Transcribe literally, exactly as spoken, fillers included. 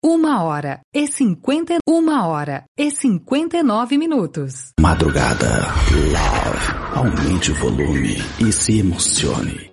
uma hora e cinquenta, uma hora e cinquenta e nove minutos. Madrugada Love. Aumente o volume e se emocione.